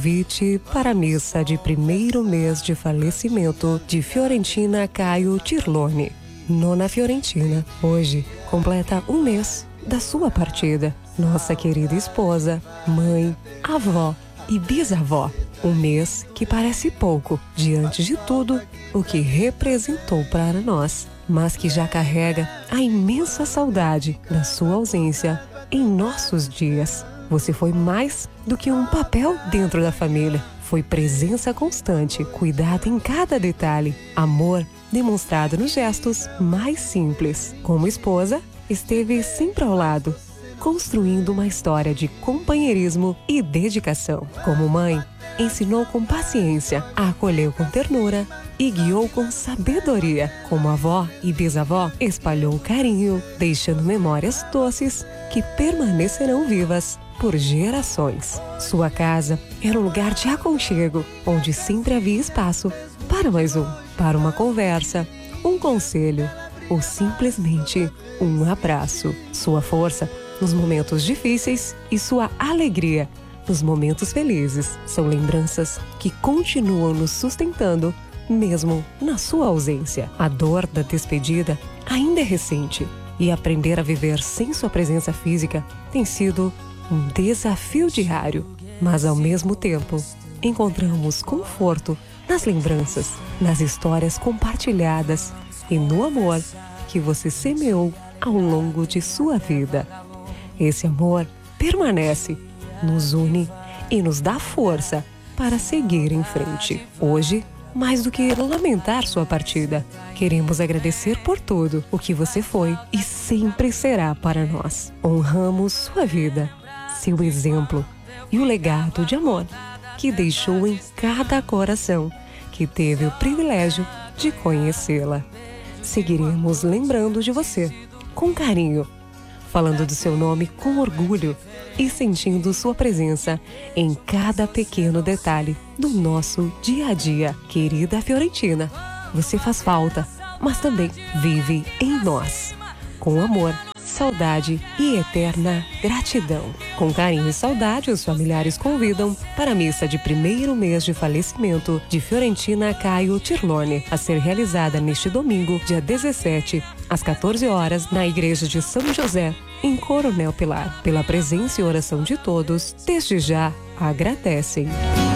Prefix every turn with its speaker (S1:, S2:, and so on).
S1: convite para a missa de primeiro mês de falecimento de Fiorentina Caio Tirlone. Nona Fiorentina, hoje completa um mês da sua partida. Nossa querida esposa, mãe, avó e bisavó. Um mês que parece pouco diante de tudo o que representou para nós, mas que já carrega a imensa saudade da sua ausência em nossos dias. Você foi mais do que um papel dentro da família. Foi presença constante, cuidado em cada detalhe, amor demonstrado nos gestos mais simples. Como esposa, esteve sempre ao lado, construindo uma história de companheirismo e dedicação. Como mãe, ensinou com paciência, acolheu com ternura e guiou com sabedoria. Como avó e bisavó, espalhou carinho, deixando memórias doces que permanecerão vivas por gerações. Sua casa era um lugar de aconchego, onde sempre havia espaço para mais um, para uma conversa, um conselho ou simplesmente um abraço. Sua força nos momentos difíceis e sua alegria nos momentos felizes são lembranças que continuam nos sustentando mesmo na sua ausência. A dor da despedida ainda é recente e aprender a viver sem sua presença física tem sido um desafio diário, mas ao mesmo tempo encontramos conforto nas lembranças, nas histórias compartilhadas e no amor que você semeou ao longo de sua vida. Esse amor permanece, nos une e nos dá força para seguir em frente. Hoje, mais do que lamentar sua partida, queremos agradecer por tudo o que você foi e sempre será para nós. Honramos sua vida, seu exemplo e o legado de amor que deixou em cada coração que teve o privilégio de conhecê-la. Seguiremos lembrando de você com carinho, falando do seu nome com orgulho e sentindo sua presença em cada pequeno detalhe do nosso dia a dia. Querida Fiorentina, você faz falta, mas também vive em nós. Com amor, saudade e eterna gratidão. Com carinho e saudade, os familiares convidam para a missa de primeiro mês de falecimento de Fiorentina Caio Tirlone, a ser realizada neste domingo, dia 17, às 14 horas, na Igreja de São José, em Coronel Pilar. Pela presença e oração de todos, desde já agradecem.